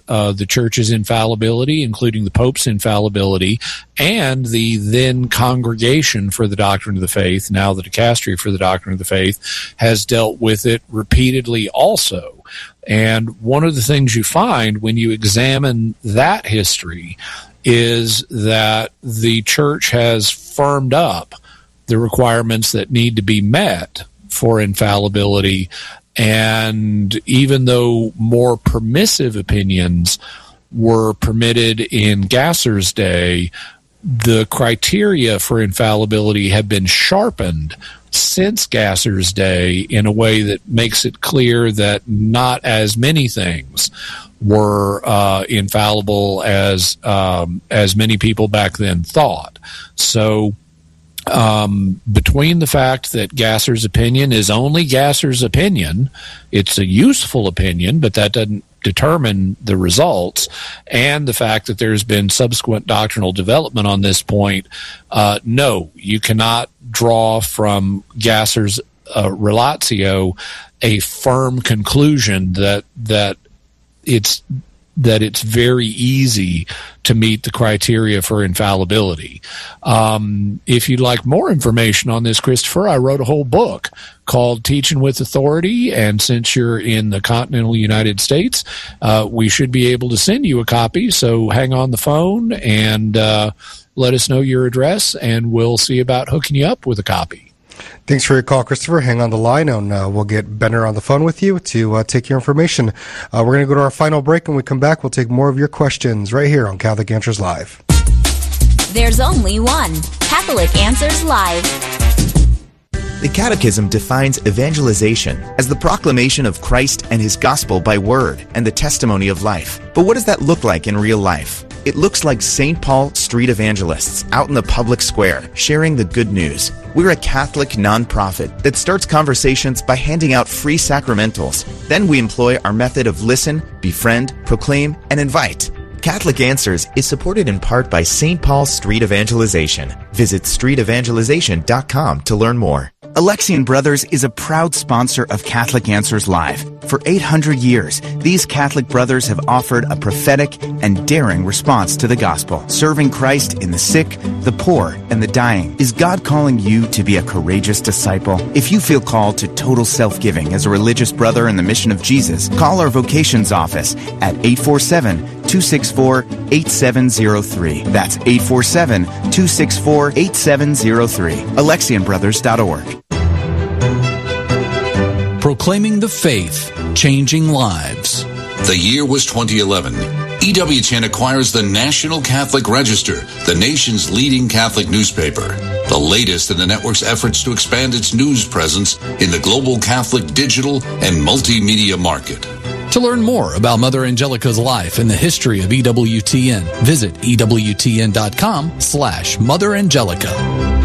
the church's infallibility, including the Pope's infallibility, and the then Congregation for the Doctrine of the Faith, now the Dicastery for the Doctrine of the Faith, has dealt with it repeatedly also. And one of the things you find when you examine that history is that the church has firmed up the requirements that need to be met for infallibility. And even though more permissive opinions were permitted in Gasser's day, the criteria for infallibility have been sharpened since Gasser's day in a way that makes it clear that not as many things were infallible as many people back then thought. So between the fact that Gasser's opinion is only Gasser's opinion, it's a useful opinion, but that doesn't determine the results, and the fact that there's been subsequent doctrinal development on this point, no, you cannot draw from Gasser's relatio a firm conclusion that it's very easy to meet the criteria for infallibility. If you'd like more information on this, Christopher, I wrote a whole book called Teaching with Authority, and since you're in the continental United States, we should be able to send you a copy, so hang on the phone and let us know your address, and we'll see about hooking you up with a copy. Thanks for your call, Christopher. Hang on the line, and we'll get Benner on the phone with you to take your information. We're going to go to our final break. When we come back, we'll take more of your questions right here on Catholic Answers Live. There's only one Catholic Answers Live. The Catechism defines evangelization as the proclamation of Christ and His gospel by word and the testimony of life. But what does that look like in real life? It looks like St. Paul street evangelists out in the public square sharing the good news. We're a Catholic nonprofit that starts conversations by handing out free sacramentals. Then we employ our method of listen, befriend, proclaim, and invite. Catholic Answers is supported in part by St. Paul Street Evangelization. Visit streetevangelization.com to learn more. Alexian Brothers is a proud sponsor of Catholic Answers Live. For 800 years, these Catholic brothers have offered a prophetic and daring response to the gospel, serving Christ in the sick, the poor, and the dying. Is God calling you to be a courageous disciple? If you feel called to total self-giving as a religious brother in the mission of Jesus, call our vocations office at 847-264-8703. That's 847-264-8703. AlexianBrothers.org. Proclaiming the faith, changing lives. The year was 2011. EWTN acquires the National Catholic Register, the nation's leading Catholic newspaper, the latest in the network's efforts to expand its news presence in the global Catholic digital and multimedia market. To learn more about Mother Angelica's life and the history of EWTN, visit EWTN.com/Mother Angelica.